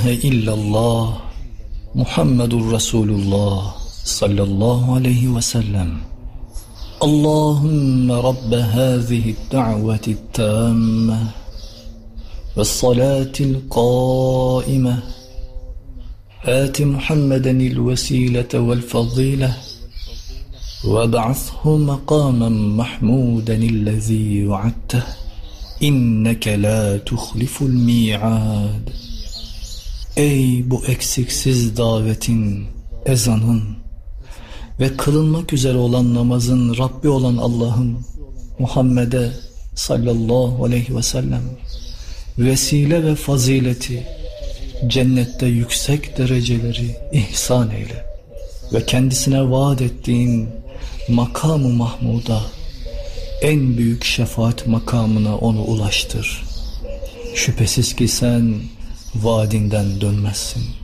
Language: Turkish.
illallah Muhammedur Resulullah sallallahu aleyhi ve sellem. Allahümme Rabbe hâzihi da'veti tâmme ve salatil qâime âti Muhammedenil vesilete vel fazîle ve ba'athu makâmen mahmûdenillezî vaadteh inneke lâ tuhliful mi'ad. Ey bu eksiksiz davetin, ezanın ve kılınmak üzere olan namazın Rabbi olan Allah'ım, Muhammed'e sallallahu aleyhi ve sellem vesile ve fazileti, cennette yüksek dereceleri ihsan eyle ve kendisine vaat ettiğin makam-ı mahmuda, en büyük şefaat makamına onu ulaştır. Şüphesiz ki sen vaadinden dönmezsin.